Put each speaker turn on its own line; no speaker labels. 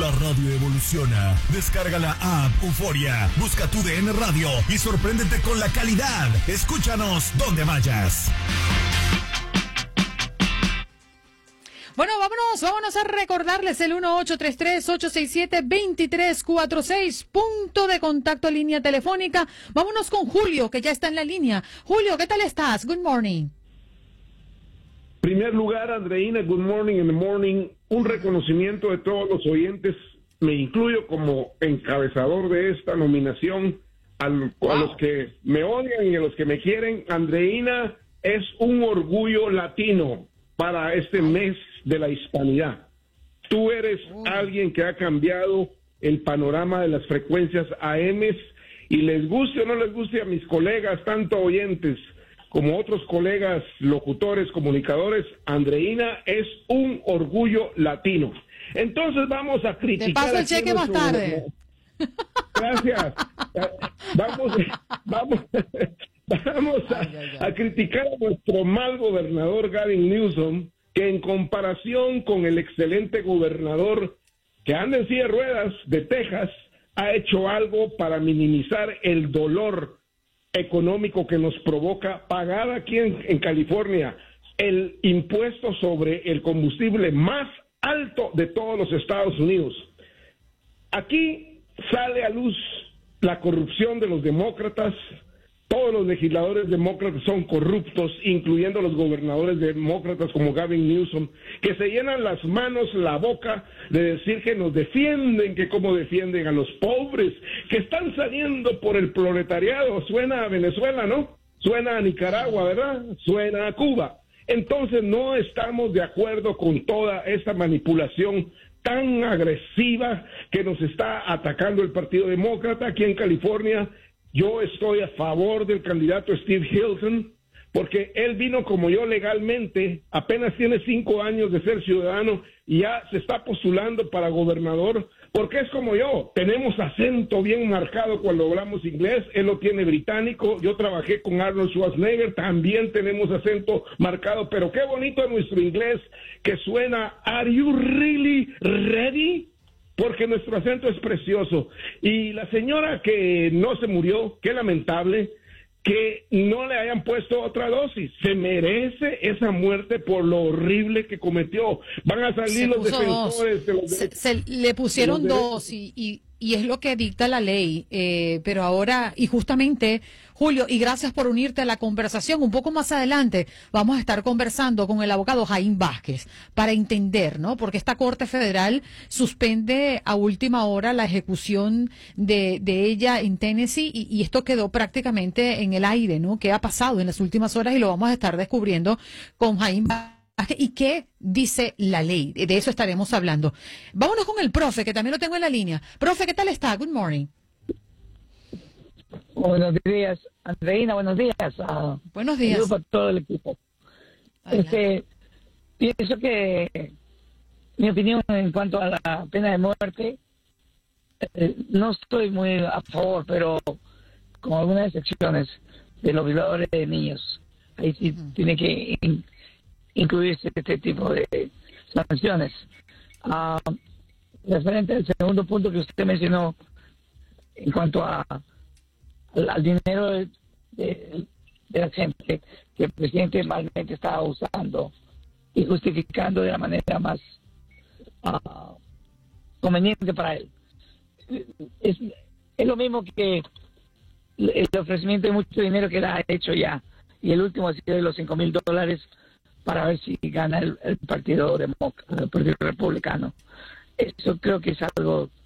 La radio evoluciona. Descarga la app Euforia, busca tu DN Radio y sorpréndete con la calidad. Escúchanos donde vayas.
Bueno, vámonos a recordarles el 1833-867-2346, punto de contacto, línea telefónica. Vámonos con Julio, que ya está en la línea. Julio, ¿qué tal estás? Good morning.
Primer lugar, Andreina, good morning in the morning. Un reconocimiento de todos los oyentes. Me incluyo como encabezador de esta nominación a los que me odian y a los que me quieren. Andreina es un orgullo latino para este mes de la hispanidad. Tú eres alguien que ha cambiado el panorama de las frecuencias AM y les guste o no les guste a mis colegas, tanto oyentes como otros colegas locutores, comunicadores, Andreina es un orgullo latino. Entonces vamos a criticar.
Te paso el cheque más tarde.
Gracias. Vamos a criticar a nuestro mal gobernador Gavin Newsom, que en comparación con el excelente gobernador que anda en silla de ruedas de Texas, ha hecho algo para minimizar el dolor económico que nos provoca pagar aquí en California el impuesto sobre el combustible más alto de todos los Estados Unidos. Aquí sale a luz la corrupción de los demócratas. Todos los legisladores demócratas son corruptos, incluyendo los gobernadores demócratas como Gavin Newsom, que se llenan las manos, la boca de decir que nos defienden, que cómo defienden a los pobres, que están saliendo por el proletariado. Suena a Venezuela, ¿no? Suena a Nicaragua, ¿verdad? Suena a Cuba. Entonces no estamos de acuerdo con toda esta manipulación tan agresiva que nos está atacando el Partido Demócrata aquí en California. Yo estoy a favor del candidato Steve Hilton, porque él vino como yo legalmente, apenas tiene 5 años de ser ciudadano y ya se está postulando para gobernador, porque es como yo, tenemos acento bien marcado cuando hablamos inglés, él lo tiene británico, yo trabajé con Arnold Schwarzenegger, también tenemos acento marcado, pero qué bonito es nuestro inglés, que suena, ¿Are you really ready? Porque nuestro acento es precioso. Y la señora que no se murió, qué lamentable, que no le hayan puesto otra dosis. Se merece esa muerte por lo horrible que cometió. Van a salir los defensores de los derechos.
Se le pusieron dos y es lo que dicta la ley. Pero ahora, y justamente, Julio, y gracias por unirte a la conversación. Un poco más adelante vamos a estar conversando con el abogado Jaime Vázquez para entender, ¿no? Porque esta Corte Federal suspende a última hora la ejecución de ella en Tennessee y esto quedó prácticamente en el aire, ¿no? ¿Qué ha pasado en las últimas horas? Y lo vamos a estar descubriendo con Jaime Vázquez. ¿Y qué dice la ley? De eso estaremos hablando. Vámonos con el profe, que también lo tengo en la línea. Profe, ¿qué tal está? Good morning.
Buenos días, Andreina, buenos días.
Buenos días.
Saludos para todo el equipo. Pienso que mi opinión en cuanto a la pena de muerte, no estoy muy a favor, pero con algunas excepciones de los violadores de niños. Ahí sí tiene que incluirse este tipo de sanciones. Referente al segundo punto que usted mencionó en cuanto al dinero de la gente que el presidente malmente estaba usando y justificando de la manera más conveniente para él. Es lo mismo que el ofrecimiento de mucho dinero que él ha hecho ya, y el último ha sido de los $5,000 para ver si gana el partido republicano. Eso creo que es algo